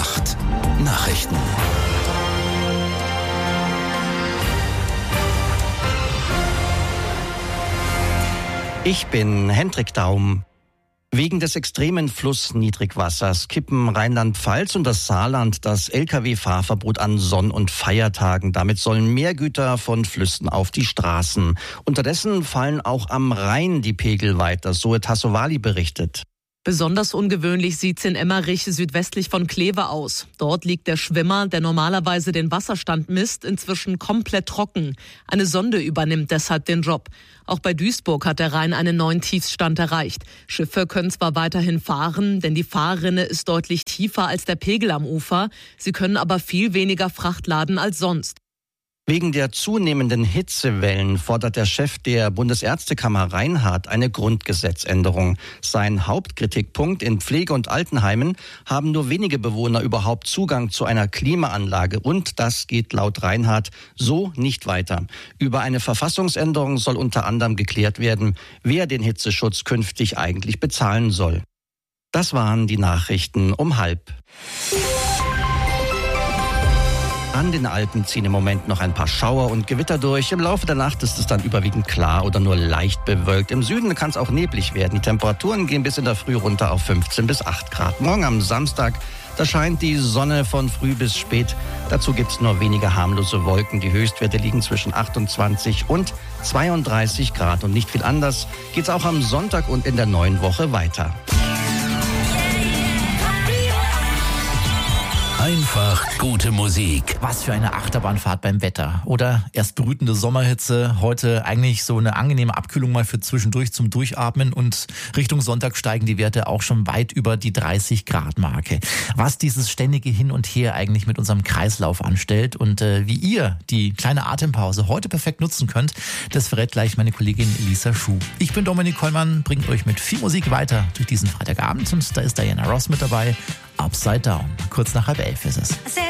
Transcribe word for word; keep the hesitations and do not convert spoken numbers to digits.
acht Nachrichten. Ich bin Hendrik Daum. Wegen des extremen Flussniedrigwassers kippen Rheinland-Pfalz und das Saarland das L K W-Fahrverbot an Sonn- und Feiertagen. Damit sollen mehr Güter von Flüssen auf die Straßen. Unterdessen fallen auch am Rhein die Pegel weiter, so hat Tassovali berichtet. Besonders ungewöhnlich sieht's in Emmerich südwestlich von Kleve aus. Dort liegt der Schwimmer, der normalerweise den Wasserstand misst, inzwischen komplett trocken. Eine Sonde übernimmt deshalb den Job. Auch bei Duisburg hat der Rhein einen neuen Tiefstand erreicht. Schiffe können zwar weiterhin fahren, denn die Fahrrinne ist deutlich tiefer als der Pegel am Ufer. Sie können aber viel weniger Fracht laden als sonst. Wegen der zunehmenden Hitzewellen fordert der Chef der Bundesärztekammer Reinhardt eine Grundgesetzänderung. Sein Hauptkritikpunkt: in Pflege- und Altenheimen haben nur wenige Bewohner überhaupt Zugang zu einer Klimaanlage. Und das geht laut Reinhardt so nicht weiter. Über eine Verfassungsänderung soll unter anderem geklärt werden, wer den Hitzeschutz künftig eigentlich bezahlen soll. Das waren die Nachrichten um halb. An den Alpen ziehen im Moment noch ein paar Schauer und Gewitter durch. Im Laufe der Nacht ist es dann überwiegend klar oder nur leicht bewölkt. Im Süden kann es auch neblig werden. Die Temperaturen gehen bis in der Früh runter auf fünfzehn bis acht Grad. Morgen am Samstag, da scheint die Sonne von früh bis spät. Dazu gibt es nur wenige harmlose Wolken. Die Höchstwerte liegen zwischen achtundzwanzig und zweiunddreißig Grad. Und nicht viel anders geht es auch am Sonntag und in der neuen Woche weiter. Einfach gute Musik. Was für eine Achterbahnfahrt beim Wetter. Oder erst brütende Sommerhitze, heute eigentlich so eine angenehme Abkühlung mal für zwischendurch zum Durchatmen und Richtung Sonntag steigen die Werte auch schon weit über die dreißig Grad Marke. Was dieses ständige Hin und Her eigentlich mit unserem Kreislauf anstellt und äh, wie ihr die kleine Atempause heute perfekt nutzen könnt, das verrät gleich meine Kollegin Lisa Schuh. Ich bin Dominik Kollmann, bringt euch mit viel Musik weiter durch diesen Freitagabend und da ist Diana Ross mit dabei. Upside Down. Kurz nach halb elf ist es.